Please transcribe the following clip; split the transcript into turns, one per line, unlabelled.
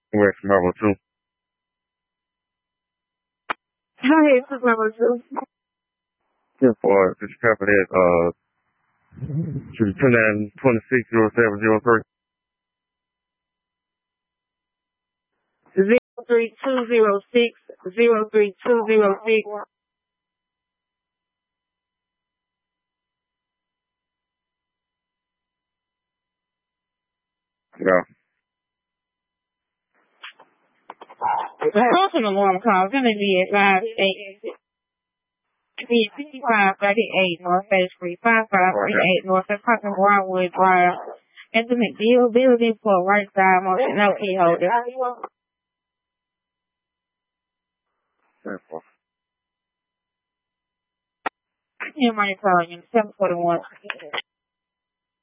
West Level 2.
Hi, this is Level 2.
Yeah, for this traffic at, to 29260703.
03206.
Yeah.
Close an alarm call. It's going to be at 5538 Northwest Street, 5538 Northwest Parking Broadwood Drive, at the McGill Building for right side motion, no key holder. You might call you 741.